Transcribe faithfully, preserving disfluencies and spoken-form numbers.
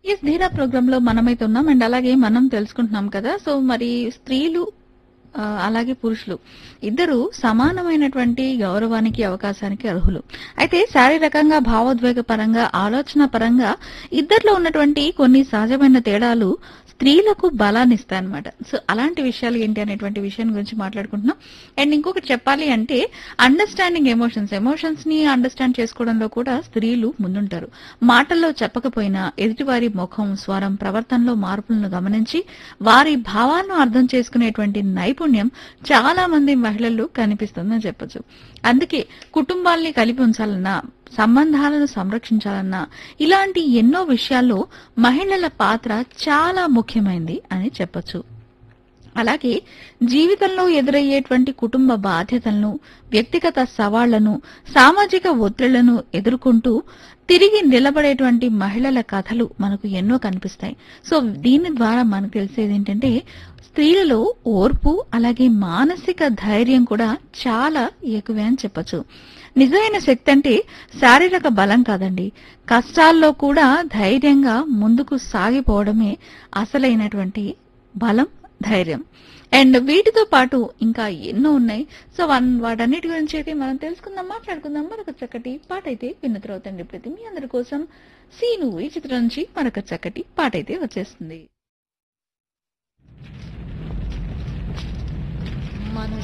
Yes. 'ధీరా' ప్రోగ్రామ్‌లో మనమైతే ఉన్నాం. అండ్ అలాగే మనం తెలుసుకుంటున్నాం కదా! సో, మరి స్త్రీలు ఆహ్, అలాగే పురుషులు ఇద్దరూ సమానమైనటువంటి గౌరవానికి, అవకాశానికి అర్హులు. అయితే శారీరకంగా, భావోద్వేగ పరంగా, ఆలోచన పరంగా ఇద్దరిలో ఉన్నటువంటి కొన్ని సహజమైన తేడాలు స్త్రీలకు బలాన్నిస్తాయన్నమాట. సో, అలాంటి విషయాలు ఏంటి అనేటువంటి విషయం గురించి మాట్లాడుకుంటున్నాం. అండ్ ఇంకొకటి చెప్పాలి అంటే అండర్‌స్టాండింగ్ ఎమోషన్స్. ఎమోషన్స్‌ని అండర్‌స్టాండ్ చేసుకోవడంలో కూడా స్త్రీలు ముందుంటారు. మాటల్లో చెప్పకపోయినా ఎదుటివారి ముఖం, స్వరం, ప్రవర్తనలో మార్పులను గమనించి వారి భావాలను అర్థం చేసుకునేటువంటి నైపుణ్యం చాలా మంది మహిళల్లో కనిపిస్తుందని చెప్పొచ్చు. అందుకే కుటుంబాల్ని కలిపి ఉంచాలన్నా, సంబంధాలను సంరక్షించాలన్నా ఇలాంటి ఎన్నో విషయాల్లో మహిళల పాత్ర చాలా ముఖ్యమైంది అని చెప్పొచ్చు. అలాగే జీవితంలో ఎదురయ్యేటువంటి కుటుంబ బాధ్యతలను, వ్యక్తిగత సవాళ్లను, సామాజిక ఒత్తిళ్లను ఎదుర్కొంటూ తిరిగి నిలబడేటువంటి మహిళల కథలు మనకు ఎన్నో కనిపిస్తాయి. సో, దీని ద్వారా మనకు తెలిసేది ఏంటంటే స్త్రీలలో ఓర్పు అలాగే మానసిక ధైర్యం కూడా చాలా ఎక్కువే అని చెప్పొచ్చు. నిజమైన శక్తి అంటే శారీరక బలం కాదండి. కష్టాల్లో కూడా ధైర్యంగా ముందుకు సాగిపోవడమే అసలైనటువంటి బలం, ధైర్యం. అండ్ వీటితో పాటు ఇంకా ఎన్నో ఉన్నాయి. సో, వన్ వాటన్నిటి గురించి అయితే మనం తెలుసుకుందాం, మాట్లాడుకుందాం. మరొక చక్కటి పాట అయితే విన్న తర్వాత అండి ప్రతి మీ అందరి కోసం 'సీను' ఈ చిత్రం నుంచి మరొక చక్కటి పాట అయితే వచ్చేస్తుంది. మన